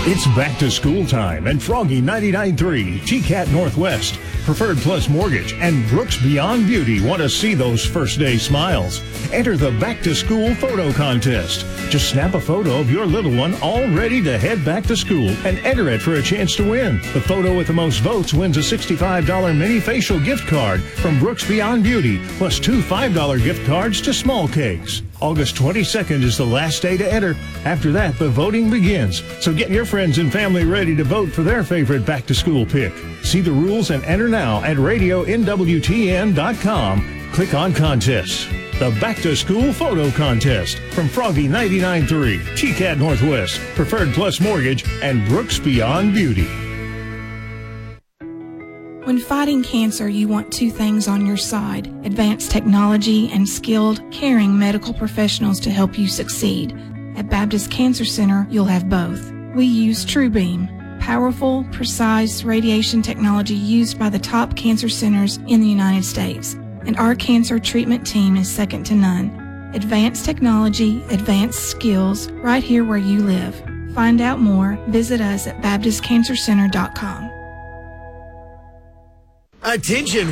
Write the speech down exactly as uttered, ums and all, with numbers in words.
It's back to school time, and Froggy ninety-nine point three, T C A T Northwest, Preferred Plus Mortgage, and Brooks Beyond Beauty want to see those first day smiles. Enter the Back to School Photo Contest. Just snap a photo of your little one all ready to head back to school and enter it for a chance to win. The photo with the most votes wins a sixty-five dollars mini facial gift card from Brooks Beyond Beauty, plus two five dollars gift cards to Small Cakes. August twenty-second is the last day to enter. After that, the voting begins. So get your friends and family ready to vote for their favorite back-to-school pick. See the rules and enter now at radio N W T N dot com. Click on Contests. The Back-to-School Photo Contest from Froggy ninety-nine point three, T C A T Northwest, Preferred Plus Mortgage, and Brooks Beyond Beauty. When fighting cancer, you want two things on your side: advanced technology and skilled, caring medical professionals to help you succeed. At Baptist Cancer Center, you'll have both. We use TrueBeam, powerful, precise radiation technology used by the top cancer centers in the United States. And our cancer treatment team is second to none. Advanced technology, advanced skills, right here where you live. Find out more. Visit us at baptist cancer center dot com. Attention